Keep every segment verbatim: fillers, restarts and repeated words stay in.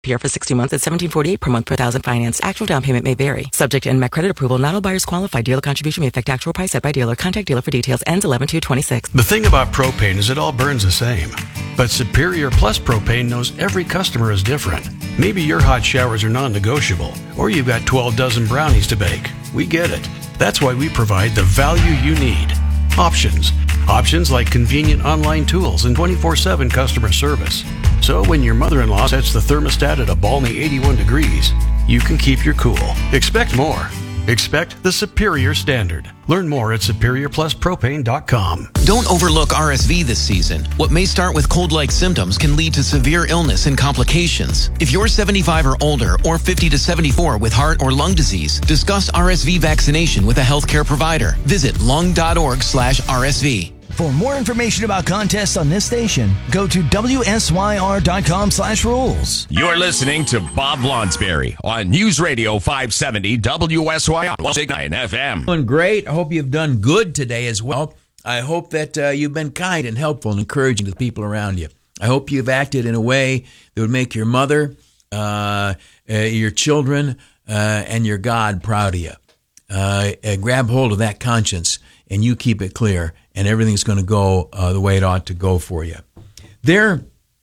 P R for sixty months at seventeen forty-eight per month per thousand finance. Actual down payment may vary. Subject to N M E C credit approval. Not all buyers qualify. Dealer contribution may affect actual price set by dealer. Contact dealer for details. Ends eleven two twenty-six. The thing about propane is it all burns the same. But Superior Plus Propane knows every customer is different. Maybe your hot showers are non-negotiable, or you've got twelve dozen brownies to bake. We get it. That's why we provide the value you need. Options. Options like convenient online tools and twenty-four seven customer service. So when your mother-in-law sets the thermostat at a balmy eighty-one degrees, you can keep your cool. Expect more. Expect the superior standard. Learn more at superior plus propane dot com. Don't overlook R S V this season. What may start with cold-like symptoms can lead to severe illness and complications. If you're seventy-five or older or fifty to seventy-four with heart or lung disease, discuss R S V vaccination with a healthcare provider. Visit lung.org slash RSV. For more information about contests on this station, go to W S Y R dot com slash rules. You're listening to Bob Lonsberry on News Radio five seventy W S Y R one oh nine F M. Doing great. I hope you've done good today as well. I hope that uh, you've been kind and helpful and encouraging to the people around you. I hope you've acted in a way that would make your mother, uh, uh, your children, uh, and your God proud of you. Uh, uh, grab hold of that conscience and you keep it clear, and everything's going to go uh, the way it ought to go for you. There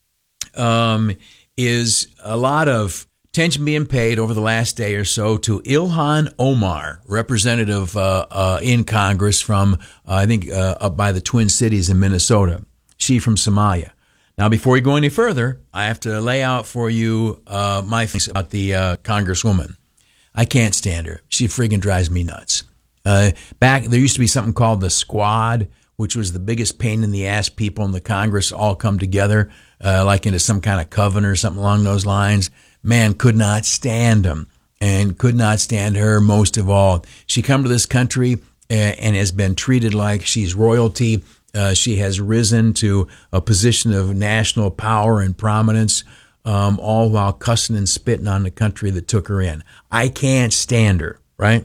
um, is a lot of attention being paid over the last day or so to Ilhan Omar, representative uh, uh, in Congress from, uh, I think, uh, up by the Twin Cities in Minnesota. She from Somalia. Now, before we go any further, I have to lay out for you uh, my feelings about the uh, Congresswoman. I can't stand her. She friggin' drives me nuts. Uh, back, there used to be something called the Squad, which was the biggest pain in the ass people in the Congress all come together, uh, like into some kind of covenant or something along those lines. Man, could not stand them and could not stand her most of all. She come to this country uh, and has been treated like she's royalty. Uh, she has risen to a position of national power and prominence, um, all while cussing and spitting on the country that took her in. I can't stand her, right?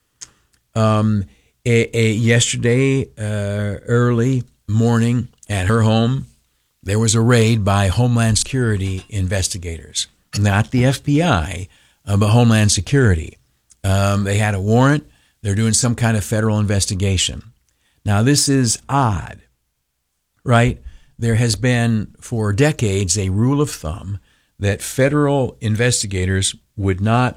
Um, a, a, yesterday, uh, early morning at her home, there was a raid by Homeland Security investigators, not the F B I, uh, but Homeland Security. Um, they had a warrant. They're doing some kind of federal investigation. Now, this is odd, right? There has been for decades a rule of thumb that federal investigators would not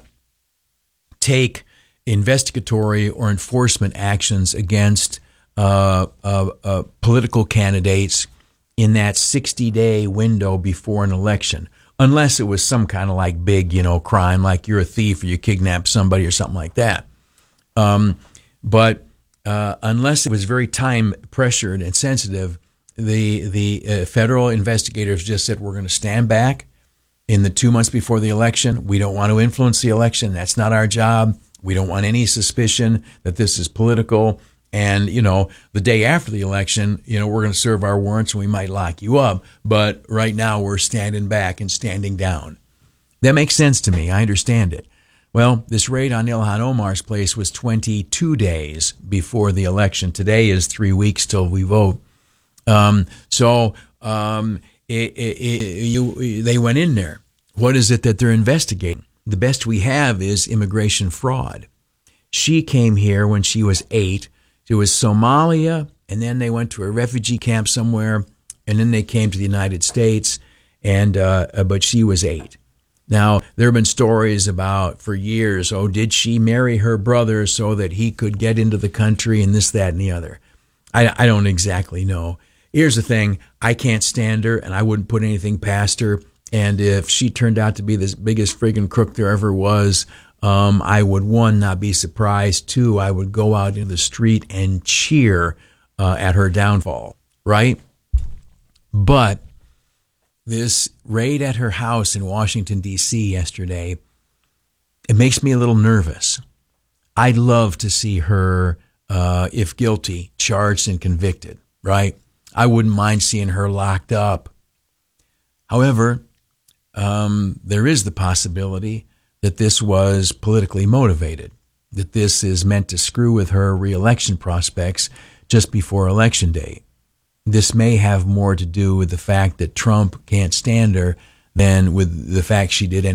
take investigatory or enforcement actions against uh, uh, uh, political candidates in that sixty-day window before an election, unless it was some kind of like big, you know, crime, like you're a thief or you kidnapped somebody or something like that. Um, but uh, unless it was very time pressured and sensitive, the the uh, federal investigators just said, we're going to stand back in the two months before the election. We don't want to influence the election. That's not our job. We don't want any suspicion that this is political. And, you know, the day after the election, you know, we're going to serve our warrants and we might lock you up. But right now we're standing back and standing down. That makes sense to me. I understand it. Well, this raid on Ilhan Omar's place was twenty-two days before the election. Today is three weeks till we vote. Um, so um, it, it, it, you, they went in there. What is it that they're investigating? The best we have is immigration fraud. She came here when she was eight. It was Somalia, and then they went to a refugee camp somewhere, and then they came to the United States, and uh, but she was eight. Now, there have been stories about for years, oh, did she marry her brother so that he could get into the country and this, that, and the other? I, I don't exactly know. Here's the thing. I can't stand her, and I wouldn't put anything past her. And if she turned out to be the biggest friggin' crook there ever was, um, I would, one, not be surprised. Two, I would go out into the street and cheer uh, at her downfall, right? But this raid at her house in Washington, D C yesterday, it makes me a little nervous. I'd love to see her, uh, if guilty, charged and convicted, right? I wouldn't mind seeing her locked up. However, Um, there is the possibility that this was politically motivated, that this is meant to screw with her reelection prospects just before Election Day. This may have more to do with the fact that Trump can't stand her than with the fact she did any